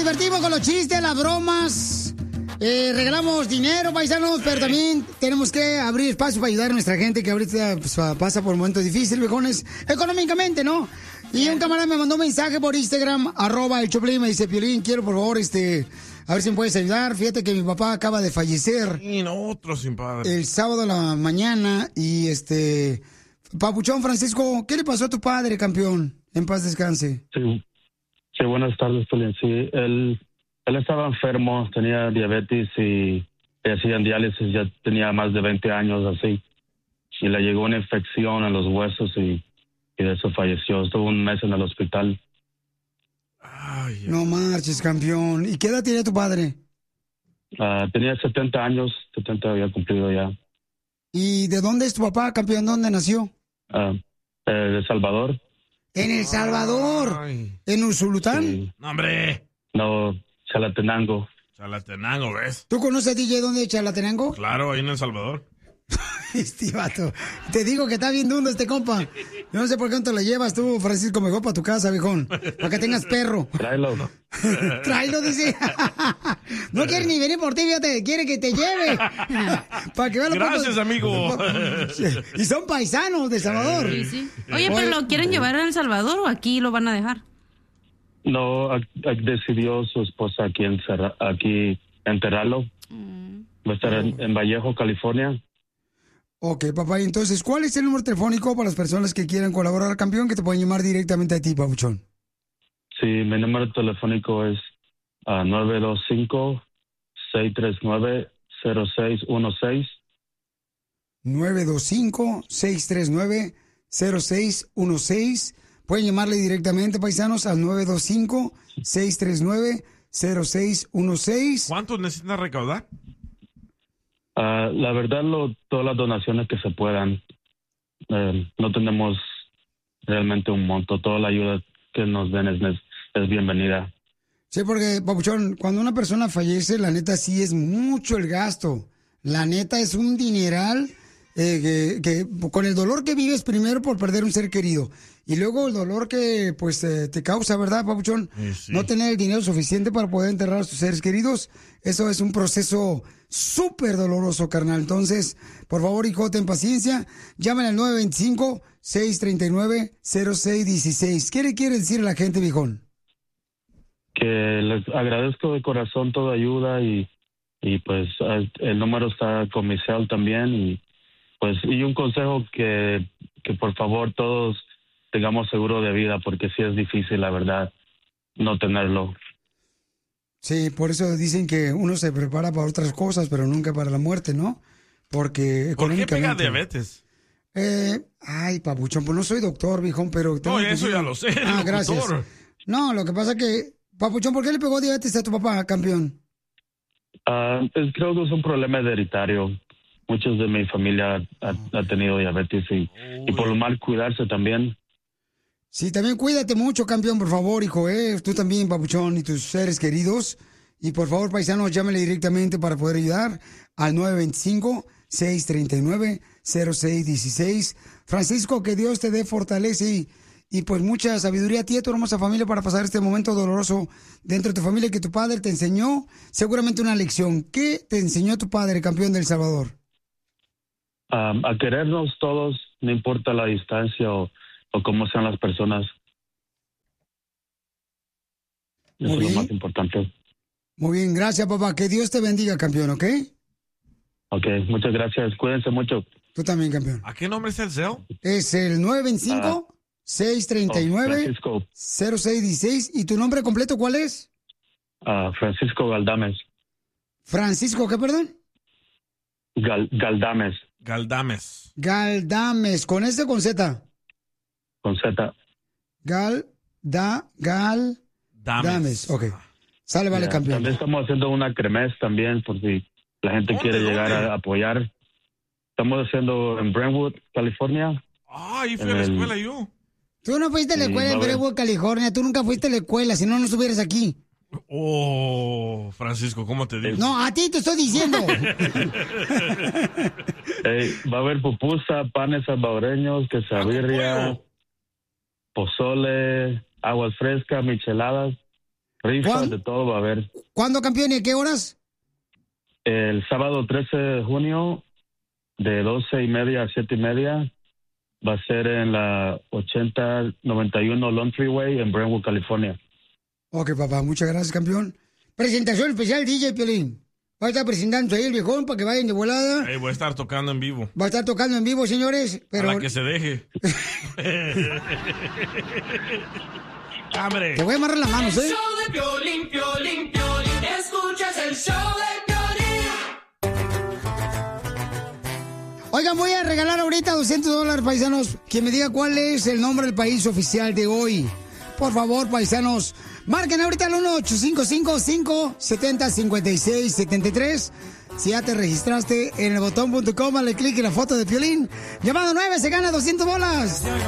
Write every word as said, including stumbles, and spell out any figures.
divertimos con los chistes, las bromas. Eh, regalamos dinero, paisanos, pero también tenemos que abrir espacio para ayudar a nuestra gente que ahorita pues, pasa por momentos difíciles, viejones, económicamente, ¿no? Y un camarada me mandó un mensaje por Instagram, arroba el Choplin, me dice, Piolín, quiero por favor, este, a ver si me puedes ayudar. Fíjate que mi papá acaba de fallecer. Y no, otro sin padre. El sábado a la mañana y este, Papuchón Francisco, ¿qué le pasó a tu padre, campeón? En paz descanse. Sí, sí buenas tardes, Piolín. Sí, él, él estaba enfermo, tenía diabetes y le hacían diálisis, ya tenía más de veinte años así. Y le llegó una infección en los huesos y y de eso falleció. Estuvo un mes en el hospital. Ay, no marches, campeón. ¿Y qué edad tiene tu padre? Uh, tenía setenta años, setenta había cumplido ya. ¿Y de dónde es tu papá, campeón? ¿Dónde nació? Uh, eh, de El Salvador. ¿En El Salvador? Ay. ¿En Usulután? Sí. No, hombre. No, Chalatenango. Chalatenango, ¿ves? ¿Tú conoces a D J dónde es Chalatenango? Claro, ahí en El Salvador. Este vato. Te digo que está bien dundo este compa. Yo no sé por qué no te lo llevas tú, Francisco, mejor para tu casa, viejón. Para que tengas perro. Tráelo. Tráelo, dice. No quiere ni venir por ti, fíjate. Quiere que te lleve. Para que vea lo Gracias, poco... amigo. Y son paisanos de Salvador. Sí, sí. Oye, ¿pero lo quieren llevar a El Salvador o aquí lo van a dejar? No, a, a, decidió su esposa aquí, encerra, aquí enterrarlo. Mm. Va a estar en, en Vallejo, California. Ok, papá, entonces, ¿cuál es el número telefónico para las personas que quieran colaborar, campeón, que te pueden llamar directamente a ti, papuchón? Sí, mi número telefónico es uh, nueve dos cinco, seis tres nueve, cero seis uno seis. nueve dos cinco, seis tres nueve, cero seis uno seis. Pueden llamarle directamente, paisanos, al nueve dos cinco, seis tres nueve, cero seis uno seis. ¿Cuánto necesitas recaudar? Uh, la verdad, lo, todas las donaciones que se puedan. Eh, no tenemos realmente un monto. Toda la ayuda que nos den es, es bienvenida. Sí, porque, papuchón, cuando una persona fallece, la neta sí es mucho el gasto. La neta es un dineral eh, que, que con el dolor que vives primero por perder un ser querido y luego el dolor que pues eh, te causa, ¿verdad, papuchón? Sí, sí. No tener el dinero suficiente para poder enterrar a tus seres queridos. Eso es un proceso súper doloroso, carnal. Entonces, por favor, hijo, ten paciencia. Llamen al nueve dos cinco, seis tres nueve, cero seis uno seis. ¿Qué le quiere decir a la gente, viejón? Que les agradezco de corazón toda ayuda y, y pues el número está con mi cel también y pues y un consejo que, que por favor todos tengamos seguro de vida porque sí es difícil, la verdad, no tenerlo. Sí, por eso dicen que uno se prepara para otras cosas, pero nunca para la muerte, ¿no? Porque ¿Por qué pega diabetes? Eh, ay, papuchón, pues no soy doctor, viejón, pero... No, eso ya lo sé. Ah, gracias. No, lo que pasa es que, papuchón, ¿por qué le pegó diabetes a tu papá, campeón? Uh, pues creo que es un problema hereditario. Muchos de mi familia ha, ha tenido diabetes y, y por lo mal cuidarse también. Sí, también cuídate mucho, campeón, por favor, hijo, ¿eh? Tú también, papuchón, y tus seres queridos. Y por favor, paisanos, llámele directamente para poder ayudar al nueve dos cinco, seis tres nueve, cero seis uno seis. Francisco, que Dios te dé fortaleza y, y pues mucha sabiduría a ti y a tu hermosa familia para pasar este momento doloroso dentro de tu familia que tu padre te enseñó. Seguramente una lección. ¿Qué te enseñó tu padre, campeón de El Salvador? Um, a querernos todos, no importa la distancia o o cómo sean las personas. Eso es lo más importante. Muy bien, gracias, papá. Que Dios te bendiga, campeón, ¿ok? Ok, muchas gracias. Cuídense mucho. Tú también, campeón. ¿A qué nombre es el C E O? Es el nueve dos cinco, seis tres nueve, cero seis uno seis. ¿Y tu nombre completo cuál es? Uh, Francisco Galdames. ¿Francisco qué, perdón? Gal, Galdames. Galdames. Galdames. ¿Con S o con Z? Con Z. Gal, da, gal, Dames. Dames. Ok. Sale, vale, yeah, campeón. También estamos haciendo una cremes también, por si la gente ¿Dónde, quiere dónde? llegar a apoyar. Estamos haciendo en Brentwood, California. Ah, ahí fui a la el... escuela yo. Tú no fuiste a la escuela sí, en Brentwood, California. Tú nunca fuiste a la escuela, si no, no estuvieras aquí. Oh, Francisco, ¿cómo te digo? No, a ti te estoy diciendo. Hey, va a haber pupusa, panes salvadoreños, quesabirria, pozole, aguas frescas, micheladas. Rifas, de todo va a haber. ¿Cuándo, campeón, y a qué horas? El sábado trece de junio, de doce y media a siete y media, va a ser en la ochenta noventa y uno Lone Freeway en Brentwood, California. Ok, papá, muchas gracias, campeón. Presentación especial, D J Piolín. Va a estar presentando ahí el viejón para que vayan de volada. Hey, voy a estar tocando en vivo. Va a estar tocando en vivo, señores. Pero... Para que se deje. ¡Hambre! Te voy a amarrar las manos, ¿eh? El show de Piolín, Piolín, Piolín. Escuchas el show de Piolín. Oigan, voy a regalar ahorita doscientos dólares, paisanos. Quien me diga cuál es el nombre del país oficial de hoy. Por favor, paisanos, marquen ahorita al uno ocho cinco cinco, cinco siete cero, cinco seis siete tres. Si ya te registraste en el botón punto com, dale clic en la foto de Piolín. Llamado nueve, se gana doscientos bolas.